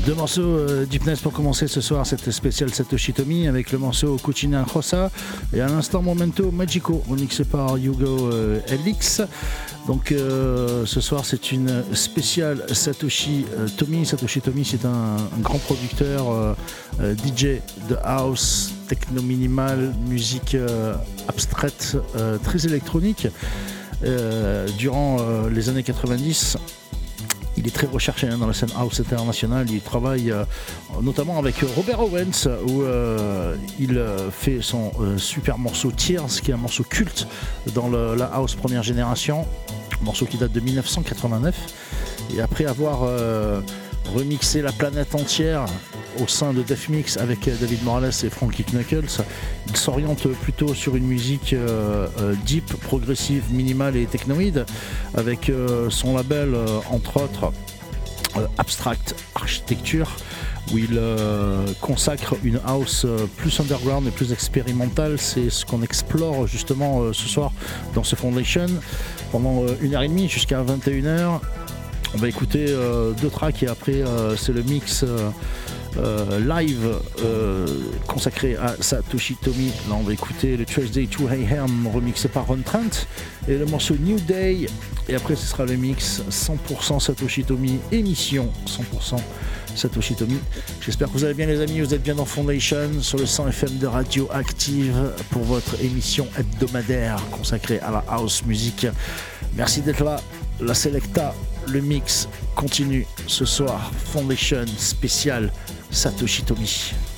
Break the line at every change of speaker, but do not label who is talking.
Deux morceaux Deepness pour commencer ce soir, cette spéciale Satoshi Tomi avec le morceau Cucina Rossa et à l'instant Momento Magico remixé par Hugo LX. Donc ce soir c'est une spéciale Satoshi Tomi. Satoshi Tomi c'est un grand producteur DJ de house, techno minimal, musique abstraite, très électronique. Durant les années 90, il est très recherché dans la scène house internationale. Il travaille notamment avec Robert Owens où il fait son super morceau Tears, qui est un morceau culte dans la house première génération, un morceau qui date de 1989. Et après avoir remixé la planète entière au sein de Def Mix avec David Morales et Frankie Knuckles, il s'oriente plutôt sur une musique deep, progressive, minimale et technoïde avec son label entre autres Abstract Architecture, où il consacre une house plus underground et plus expérimentale. C'est ce qu'on explore justement ce soir dans ce Foundation pendant 1h30 jusqu'à 21h. On va écouter deux tracks et après c'est le mix live consacré à Satoshi Tomi. Là on va écouter le Thursday 2 AM remixé par Ron Trent et le morceau New Day, et après ce sera le mix 100% Satoshi Tomi, émission 100% Satoshi Tomi. J'espère que vous allez bien les amis, vous êtes bien dans Foundation sur le 100 FM de Radio Active pour votre émission hebdomadaire consacrée à la house music. Merci d'être là. La Selecta, le mix continue ce soir. Foundation spécial Satoshi Tomi.